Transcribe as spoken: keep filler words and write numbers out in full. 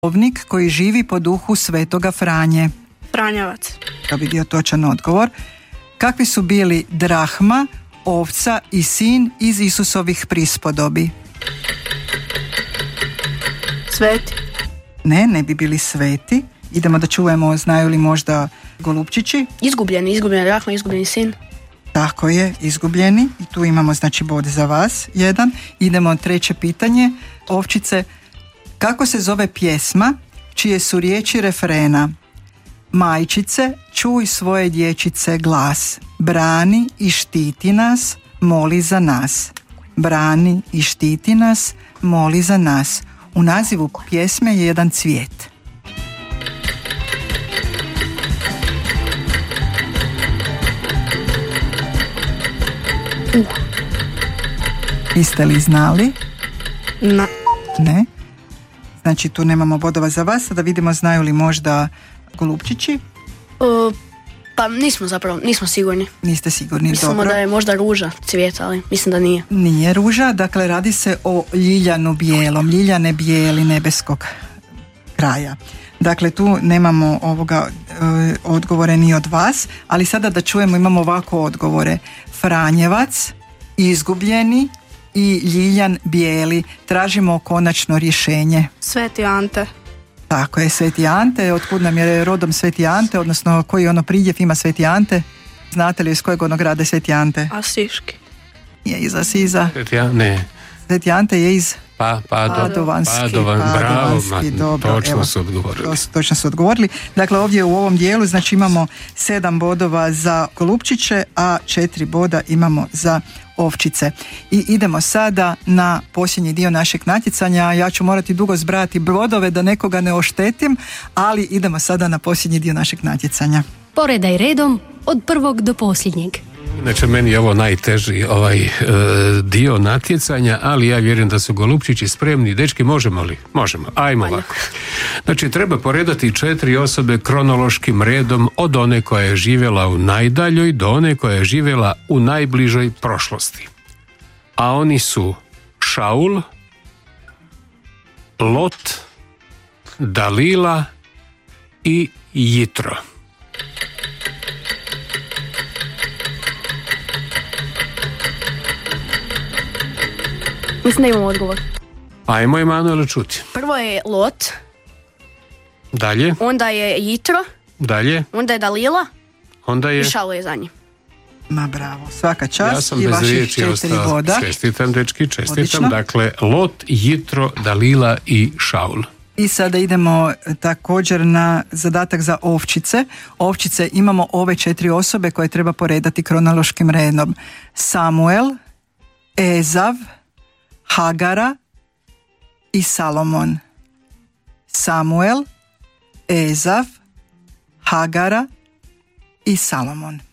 duhovnik koji živi po duhu Svetoga Franje? Franjevac. To bi bio točan odgovor. Kakvi su bili drahma, ovca i sin iz Isusovih prispodobi? Sveti. Ne, ne bi bili sveti. Idemo da čujemo, znaju li možda golupčići? Izgubljeni, izgubljena drahma, izgubljeni sin. Tako je, izgubljeni. I tu imamo znači bod za vas, jedan. Idemo treće pitanje. Ovčice, kako se zove pjesma čije su riječi refrena? Majčice, čuj svoje dječice glas, brani i štiti nas, moli za nas. Brani i štiti nas, moli za nas. U nazivu pjesme je jedan cvijet. Uh. Jeste li znali? Na. Ne. Znači tu nemamo bodova za vas, da vidimo znaju li možda golupčići. Uh, pa nismo zapravo, nismo sigurni. Niste sigurni, Mislimo dobro. da je možda ruža cvijet, ali mislim da nije. Nije ruža, dakle radi se o ljiljanu bijelom, ljiljane bijeli nebeskog kraja. Dakle, tu nemamo ovoga e, odgovore ni od vas, ali sada da čujemo imamo ovako odgovore. Franjevac, izgubljeni i ljiljan bijeli. Tražimo konačno rješenje. Sveti Ante. Tako je, Sveti Ante. Otkud nam je rodom Sveti Ante, odnosno koji ono pridjev ima Sveti Ante? Znate li iz kojeg onog grada Sveti Ante? Asiški. Je iz Asiza. Sveti Ante, ne. Sveti Ante je iz Pa, Padov, Padovanski. Padovan, bravo, Padovanski, ma, dobro, točno evo, su odgovorili. to- Točno su odgovorili. Dakle, ovdje u ovom dijelu znači imamo sedam bodova za golupčiće, a četiri boda imamo za ovčice. I idemo sada na posljednji dio našeg natjecanja. Ja ću morati dugo zbrajati bodove da nekoga ne oštetim, ali idemo sada na posljednji dio našeg natjecanja. Poredaj redom od prvog do posljednjeg. Inače, meni je ovo najteži ovaj e, dio natjecanja, ali ja vjerujem da su golupčići spremni. Dečki, možemo li? Možemo. Ajmo ovako. Znači, treba poredati četiri osobe kronološkim redom od one koja je živjela u najdaljoj do one koja je živjela u najbližoj prošlosti. A oni su Šaul, Lot, Dalila i Jitro. Mislim da imamo odgovor. Ajmo, Emanuele, čuti. Prvo je Lot, Dalje, onda je Jitro, dalje, onda je Dalila onda je... i Šaul je za njim. Ma bravo, svaka čast. Ja sam i bez vaših riječi četiri ostao. boda. Čestitam, dečki, čestitam. Odlično. Dakle, Lot, Jitro, Dalila i Šaul. I sada idemo također na zadatak za ovčice. Ovčice imamo ove četiri osobe koje treba poredati kronološkim redom. Samuel, Ezav, Hagara i Salomon. Samuel, Ezav, Hagara i Salomon.